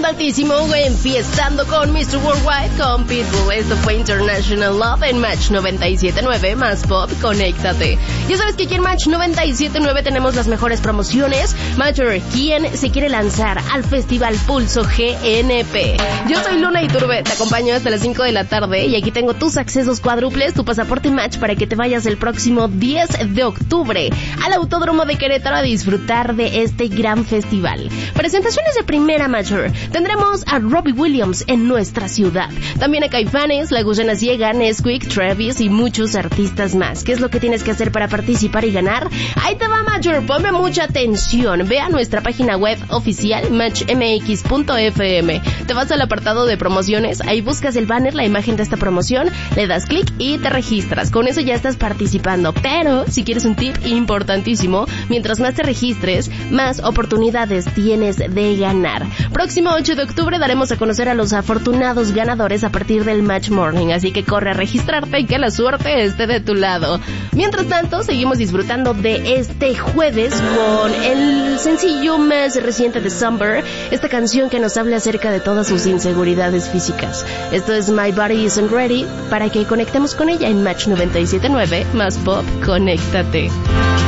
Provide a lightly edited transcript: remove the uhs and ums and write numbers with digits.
altísimo, empezando con Mr. Worldwide con Pitbull. Esto fue International Love en Match 97.9 más Pop, conéctate. Ya sabes que aquí en Match 97.9 tenemos las mejores promociones. Major, ¿quién se quiere lanzar al Festival Pulso GNP? Yo soy Luna Iturbe, te acompaño hasta las 5 de la tarde y aquí tengo tus accesos cuádruples, tu pasaporte Match para que te vayas el próximo 10 de octubre al Autódromo de Querétaro a disfrutar de este gran festival. Presentaciones de primera Major. Tendremos a Robbie Williams en nuestra ciudad. También a Caifanes, La Gusana Ciega, Nesquik, Travis y muchos artistas más. ¿Qué es lo que tienes que hacer para participar y ganar? Ahí te va Major, ponme mucha atención. Ve a nuestra página web oficial matchmx.fm. Te vas al apartado de promociones, ahí buscas el banner, la imagen de esta promoción, le das clic y te registras. Con eso ya estás participando. Pero si quieres un tip importantísimo, mientras más te registres, más oportunidades tienes de ganar. Próximo 8 de octubre daremos a conocer a los afortunados ganadores a partir del Match Morning, así que corre a registrarte y que la suerte esté de tu lado. Mientras tanto, seguimos disfrutando de este jueves con el sencillo más reciente de Summer, esta canción que nos habla acerca de todas sus inseguridades físicas. Esto es My Body Isn't Ready, para que conectemos con ella en Match 97.9 más Pop, conéctate.